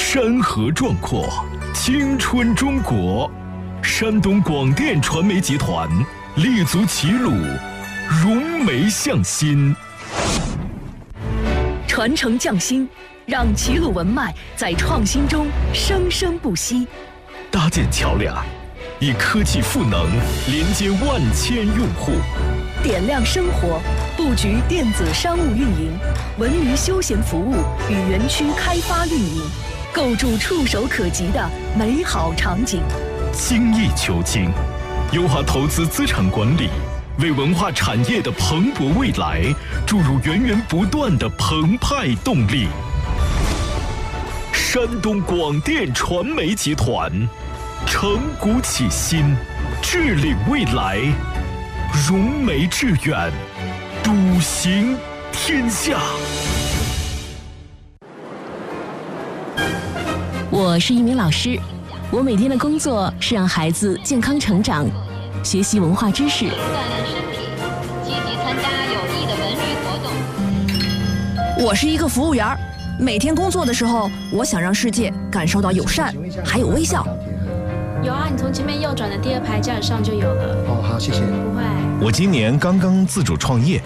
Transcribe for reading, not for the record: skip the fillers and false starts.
山河壮阔，青春中国。山东广电传媒集团立足齐鲁，融媒向心， 传承匠心，让齐鲁文脉在创新中生生不息。 搭建桥梁，以科技赋能连接万千用户。 点亮生活，布局电子商务运营、文娱休闲服务与园区开发运营，构筑触手可及的美好场景。 精益求精，优化投资资产管理，为文化产业的蓬勃未来注入源源不断的澎湃动力。山东广电传媒集团，承古启新，致领未来，融媒致远，笃行天下。 我是一名老师，我每天的工作是让孩子健康成长，学习文化知识， 锻炼身体，积极参加有益的文娱活动。 我是一个服务员，每天工作的时候，我想让世界感受到友善，还有微笑。 有啊，你从前面右转的第2排架子上就有了。 哦，好，谢谢。 不会。 我今年刚刚自主创业，